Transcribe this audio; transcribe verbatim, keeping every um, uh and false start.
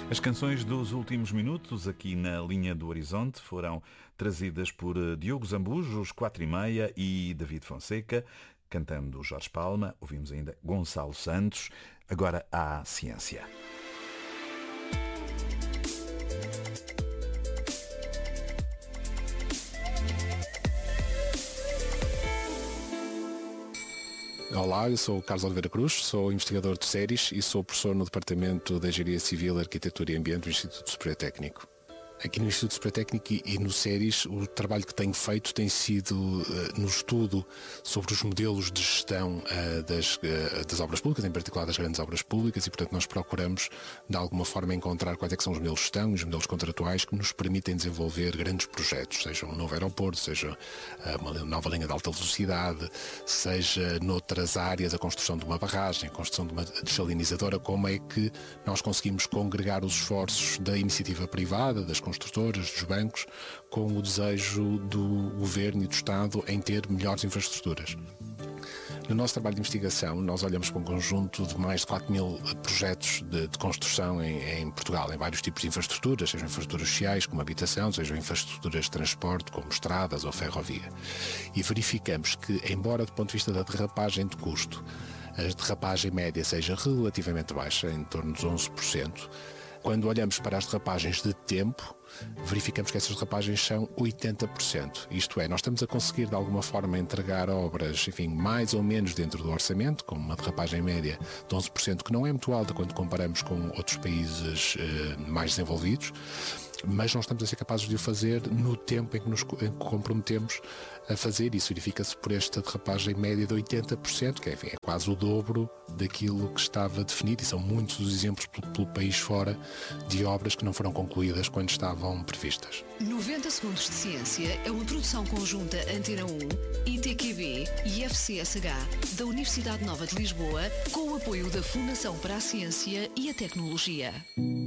As canções dos últimos minutos aqui na Linha do Horizonte foram trazidas por Diogo Zambujo, os quatro e meia e David Fonseca, cantando Jorge Palma. Ouvimos ainda Gonçalo Santos. Agora há ciência. Olá, eu sou o Carlos Oliveira Cruz, sou investigador de séries e sou professor no Departamento de Engenharia Civil, Arquitetura e Ambiente do Instituto Superior Técnico. Aqui no Instituto Superior Técnico e no séries, o trabalho que tenho feito tem sido uh, no estudo sobre os modelos de gestão uh, das, uh, das obras públicas, em particular das grandes obras públicas, e portanto nós procuramos de alguma forma encontrar quais é que são os modelos de gestão e os modelos contratuais que nos permitem desenvolver grandes projetos, seja um novo aeroporto, seja uh, uma nova linha de alta velocidade, seja noutras áreas a construção de uma barragem, a construção de uma desalinizadora. Como é que nós conseguimos congregar os esforços da iniciativa privada, das construtoras, dos bancos, com o desejo do governo e do Estado em ter melhores infraestruturas. No nosso trabalho de investigação, nós olhamos para um conjunto de mais de quatro mil projetos de, de construção em, em Portugal, em vários tipos de infraestruturas, sejam infraestruturas sociais, como habitação, sejam infraestruturas de transporte, como estradas ou ferrovia. E verificamos que, embora do ponto de vista da derrapagem de custo, a derrapagem média seja relativamente baixa, em torno dos onze por cento, quando olhamos para as derrapagens de tempo, verificamos que essas derrapagens são oitenta por cento. Isto é, nós estamos a conseguir de alguma forma entregar obras, enfim, mais ou menos dentro do orçamento, com uma derrapagem média de onze por cento, que não é muito alta quando comparamos com outros países eh, mais desenvolvidos, mas não estamos a ser capazes de o fazer no tempo em que nos comprometemos a fazer. Isso verifica-se por esta derrapagem média de oitenta por cento, que é, enfim, é quase o dobro daquilo que estava definido, e são muitos os exemplos pelo, pelo país fora de obras que não foram concluídas quando estavam previstas. noventa segundos de ciência é uma produção conjunta Antena um, I T Q B e F C S H da Universidade Nova de Lisboa, com o apoio da Fundação para a Ciência e a Tecnologia.